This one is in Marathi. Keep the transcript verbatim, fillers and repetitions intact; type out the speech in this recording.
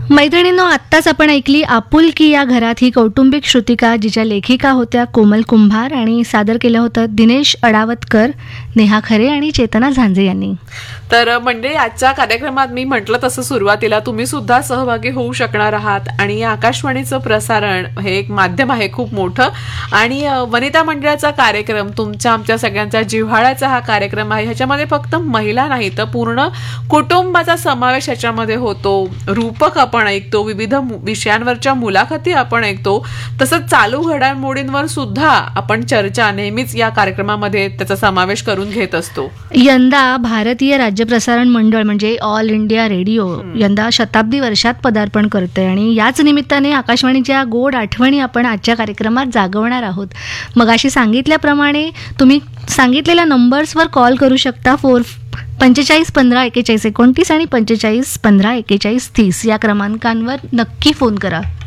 मैत्रिणींनो, आत्ताच आपण ऐकली आपुलकी या घरात ही कौटुंबिक श्रुतिका, जिच्या लेखिका होत्या कोमल कुंभार आणि सादर केलं होतं दिनेश अडावतकर, नेहा खरे आणि चेतना झांजे यांनी. तर म्हणजे आजच्या कार्यक्रमात मी म्हटलं तसं सुरुवातीला तुम्ही सुद्धा सहभागी होऊ शकणार आहात. आणि या आकाशवाणीचं प्रसारण हे एक माध्यम आहे खूप मोठं, आणि वनिता मंडळाचा कार्यक्रम तुमच्या आमच्या सगळ्यांचा जिव्हाळ्याचा हा कार्यक्रम आहे. ह्याच्यामध्ये फक्त महिला नाही तर पूर्ण कुटुंबाचा समावेश ह्याच्यामध्ये होतो. रूपक आपण ऐकतो, विविध विषयांवरच्या मुलाखती आपण ऐकतो, तसंच चालू घडामोडींवर सुद्धा आपण चर्चा नेहमीच या कार्यक्रमामध्ये त्याचा समावेश करून घेत असतो. यंदा भारतीय राज्य प्रसारण मंडळ म्हणजे ऑल इंडिया रेडिओ यंदा शताब्दी वर्षात पदार्पण करते, आणि याच निमित्ताने आकाशवाणीच्या गोड आठवणी आपण आजच्या कार्यक्रमात जागवणार आहोत. मग अशी सांगितल्याप्रमाणे तुम्ही सांगितलेल्या नंबर्सवर कॉल करू शकता. फोर पंचेचाळीस पंधरा एकेचाळीस एकोणतीस आणि पंचेचाळीस पंधरा एकेचाळीस तीस या क्रमांकांवर नक्की फोन करा.